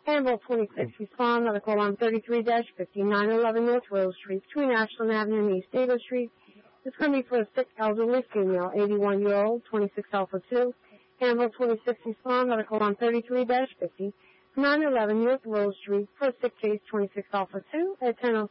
Annabelle 26, respond, medical alarm 33-5911 North Rose Street, between Ashland Avenue and East Davis Street. It's going to be for a sick elderly female, 81-year-old, 26 Alpha 2. Annabelle 26, respond, medical alarm 33-5911 North Rose Street, for a sick case, 26 Alpha 2, at 10:06